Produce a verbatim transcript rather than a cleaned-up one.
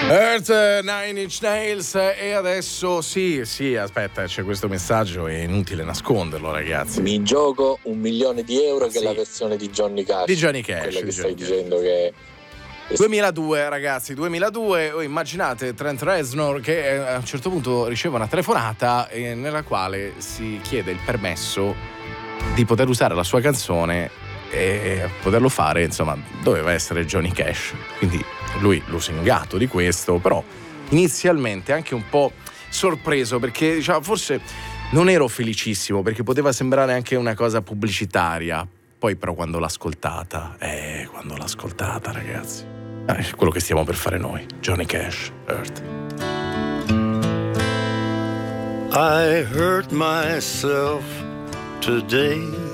Earth, Nine Inch Nails. E adesso sì, sì, aspetta, c'è questo messaggio, è inutile nasconderlo, ragazzi. Mi gioco un milione di euro, che sì. è la versione di Johnny Cash. Di Johnny Cash. Quella di che Johnny stai Cash. dicendo che... duemiladue, ragazzi, duemiladue. Oh, immaginate Trent Reznor che a un certo punto riceve una telefonata eh, nella quale si chiede il permesso di poter usare la sua canzone, e poterlo fare, insomma, doveva essere Johnny Cash. Quindi lui lusingato di questo, però inizialmente anche un po' sorpreso, perché diciamo, forse non ero felicissimo, perché poteva sembrare anche una cosa pubblicitaria. Poi però quando l'ho ascoltata, eh, quando l'ho ascoltata, ragazzi, è quello che stiamo per fare noi. Johnny Cash, Earth. I hurt myself today